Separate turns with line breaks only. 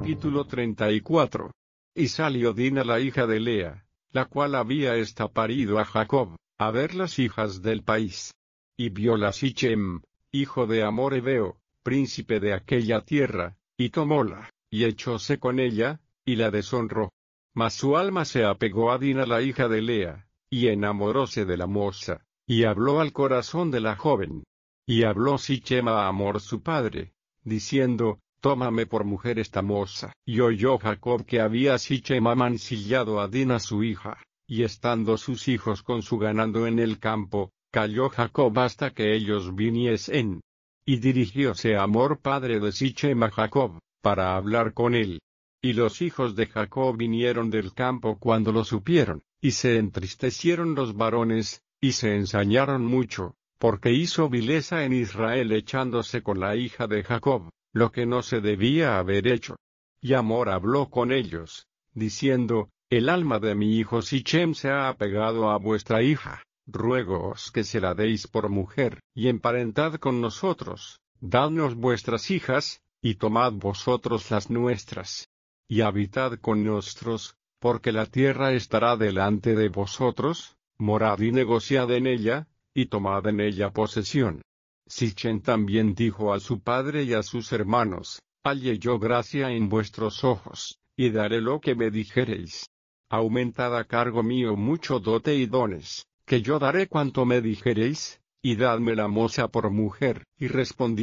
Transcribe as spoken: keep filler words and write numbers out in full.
Capítulo treinta y cuatro. Y salió Dina la hija de Lea, la cual había esta parido a Jacob, a ver las hijas del país. Y viola Sichem, hijo de Hamor Heveo, príncipe de aquella tierra, y tomóla, y echóse con ella, y la deshonró. Mas su alma se apegó a Dina la hija de Lea, y enamoróse de la moza, y habló al corazón de la joven. Y habló Sichem a Hamor su padre, diciendo, tómame por mujer esta moza. Y oyó Jacob que había Sichem amancillado a Dina su hija, y estando sus hijos con su ganado en el campo, calló Jacob hasta que ellos viniesen. Y dirigióse Hamor padre de Sichem a Jacob, para hablar con él. Y los hijos de Jacob vinieron del campo cuando lo supieron, y se entristecieron los varones, y se ensañaron mucho, porque hizo vileza en Israel echándose con la hija de Jacob, lo que no se debía haber hecho. Y Hamor habló con ellos, diciendo, el alma de mi hijo Sichem se ha apegado a vuestra hija, ruégoos que se la deis por mujer, y emparentad con nosotros, dadnos vuestras hijas, y tomad vosotros las nuestras. Y habitad con nosotros, porque la tierra estará delante de vosotros, morad y negociad en ella, y tomad en ella posesión. Sichem también dijo a su padre y a sus hermanos, halle yo gracia en vuestros ojos, y daré lo que me dijereis. Aumentad a cargo mío mucho dote y dones, que yo daré cuanto me dijereis, y dadme la moza por mujer. Y respondió